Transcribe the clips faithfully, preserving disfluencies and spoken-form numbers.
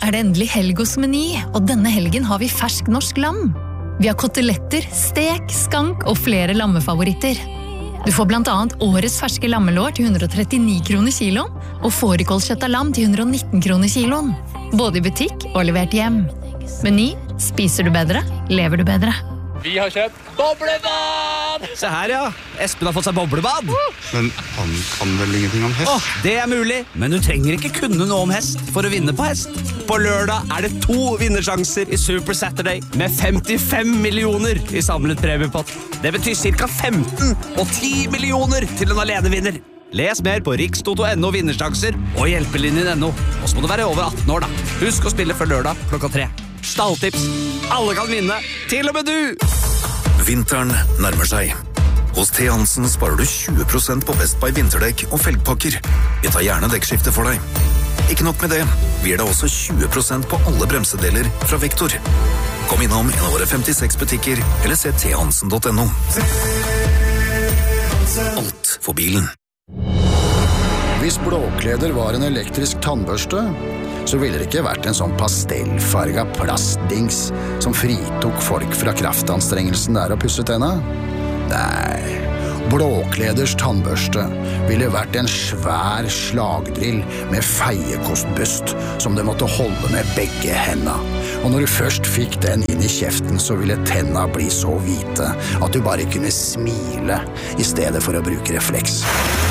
er det endelig helg hos Meny, og denne helgen har vi fersk norsk lam. Vi har koteletter, stek, skank og flere lammefavoritter. Du får blant annet årets ferske lammelår til hundre og trettini kroner kiloen, og fårikålkjøtt av lam til hundre og nitten kroner kiloen. Både i butikk og levert hjem. Meny, spiser du bedre, lever du bedre. Vi har kjøpt boblebad! Se her, ja. Espen har fått seg boblebad. Men han kan vel ingenting om hest? Åh, det er mulig, men du trenger ikke kunne noe om hest for å vinne på hest. På lørdag er det to vinnersjanser i Super Saturday med femtifem millioner i samlet premiepott. Det betyr cirka femten og ti millioner til en alenevinner. Les mer på rikstoto punktum no vinnersjanser og hjelpelinjen punktum no. Og så må du være over atten år da. Husk å spille før lørdag klokka tre. Stalltips. Alle kan vinne, til og med du! Vinteren nærmer seg. Hos T. Hansen sparer du tjue prosent på Best Buy vinterdekk og felgpakker. Vi tar gjerne dekkskifte for deg. Ikke nok med det, vi gir deg også tjue prosent på alle bremsedeler fra Vektor. Kom innom en av våre femtiseks butikker, eller se t hansen punktum no. Alt for bilen. Hvis blåkleder var en elektrisk tannbørste, så ville det ikke vært en sånn pastellfarga plastdings som fritok folk fra kraftanstrengelsen der å pusse tenna. Nei, blåkleders tannbørste ville vært en svær slagdrill med feiekostbust som det måtte holde med begge hendene. Og når du først fikk den inn i kjeften, så ville tenna bli så hvite at du bare kunne smile i stedet for å bruke refleks.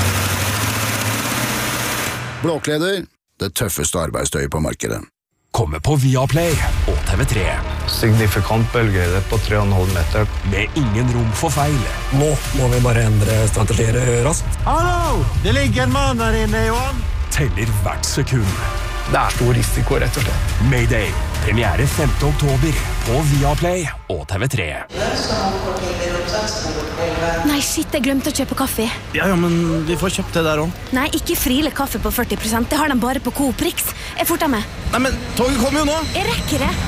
Blåkleder, det tøffeste arbeidstøyet på markedet. Kommer på Viaplay og T V tre. Signifikant bølgehøyde på tre komma fem meter. Med ingen rom for feil. Nå må vi bare endre strategier raskt. Hallo! Det ligger en mann der inne, Johan. Teller hvert sekund. Det er stor risiko, rett og slett. Mayday. Premiere femte oktober på Viaplay og T V tre. Nei, shit, jeg glemte å kjøpe kaffe. Ja, ja, men vi får kjøpt det der også. Nei, ikke Friele kaffe på førti prosent. Det har de bare på Coop Rix. Jeg forter meg. Nei, men toget kommer jo nå. Jeg rekker det.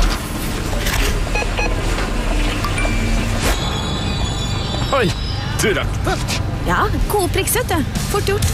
Oi, du rakk det. Ja, Coop Rix, vet du. Fort gjort.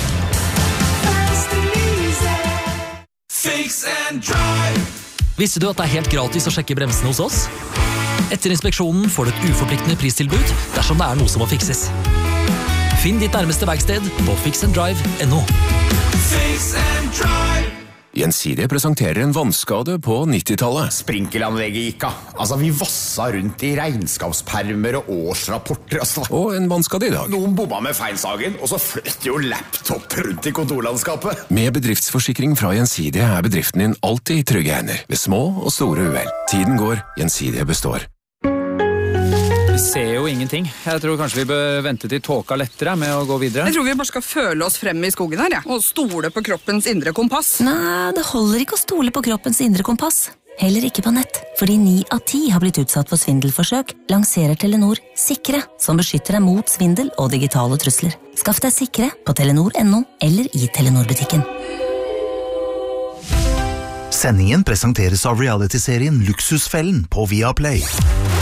Fix and drive. Visste du at det er helt gratis å sjekke bremsene hos oss? Etter inspeksjonen får du et uforpliktende pristilbud dersom det er noe som må fikses. Finn ditt nærmeste verksted på fix and drive punktum no. Fix and drive. Gjensidige presenterer en vannskade på nittitallet. Sprinkelanlegget gikk av. Altså, vi vassa rundt i regnskapspermer og årsrapporter. Altså. Og en vannskade i dag. Noen bomma med feilsagen, og så fløtt jo laptop rundt i kontorlandskapet. Med bedriftsforsikring fra Gjensidige er bedriften din alltid i trygge hender, ved små og store uhell. Tiden går, Gjensidige består. Vi ser jo ingenting. Jeg tror kanskje vi bør vente til tåka lettere med å gå videre. Jeg tror vi bare skal føle oss frem i skogen her, ja. Og stole på kroppens indre kompass. Nei, det holder ikke å stole på kroppens indre kompass. Heller ikke på nett. Fordi ni av ti har blitt utsatt for svindelforsøk, lanserer Telenor Sikre, som beskytter deg mot svindel og digitale trusler. Skaff deg Sikre på telenor punktum no eller i Telenor-butikken. Sendingen presenteres av reality-serien Luksusfellen på Viaplay.